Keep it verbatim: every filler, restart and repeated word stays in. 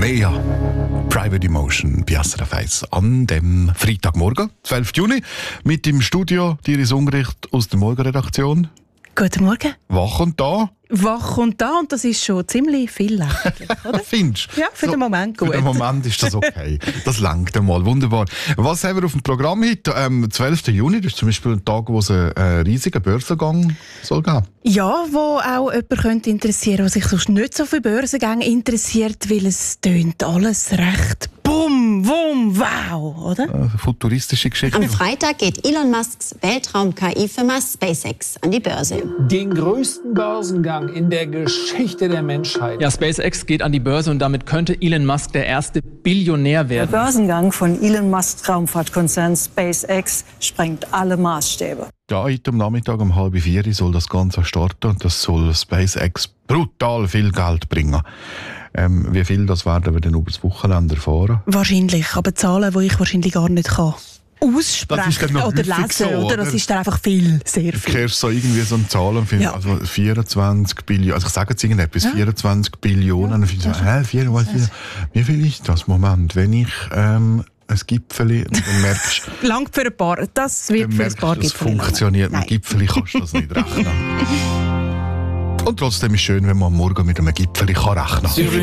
Mea, Private Emotion, bei S R F eins an dem Freitagmorgen, zwölften Juni, mit im Studio Iris Ungericht aus der Morgenredaktion. Guten Morgen. Wach und da. Wach und da, und das ist schon ziemlich viel eigentlich, oder? Findest du? Ja, für so, den Moment gut. Für den Moment ist das okay. Das langt einmal, wunderbar. Was haben wir auf dem Programm heute? Am zwölften Juni, das ist zum Beispiel ein Tag, wo es einen äh, riesigen Börsengang soll geben. Ja, wo auch jemand könnte interessieren, der sich sonst nicht so für Börsengänge interessiert, weil es tönt alles recht bum, wum, wow, oder? Äh, futuristische Geschichte. Am Freitag geht Elon Musks Weltraum-K I-Firma SpaceX an die Börse. Den größten Börsengang in der Geschichte der Menschheit. Ja, SpaceX geht an die Börse und damit könnte Elon Musk der erste Billionär werden. Der Börsengang von Elon Musks Raumfahrtkonzern SpaceX sprengt alle Maßstäbe. Ja, heute am Nachmittag um halb vier soll das Ganze starten und das soll SpaceX brutal viel Geld bringen. Ähm, wie viel, das werden wir dann über das Wochenende erfahren. Wahrscheinlich, aber Zahlen, die ich wahrscheinlich gar nicht kann aussprechen oder lesen, so, oder? oder? Das ist dann einfach viel, sehr Du viel. hörst so irgendwie so eine Zahl und findest, Ja. also vierundzwanzig Billionen, also ich sage jetzt irgendetwas, ja. vierundzwanzig Billionen, und findest du, hä, vier, was, vier, wie viel ist das? Moment, wenn ich ähm, ein Gipfeli, dann merkst du... Langt für ein paar, das wird für ein paar das Gipfeli funktioniert, mit Gipfeli kannst du das nicht rechnen. Und trotzdem ist es schön, wenn man am Morgen mit einem Gipfeli rechnen kann.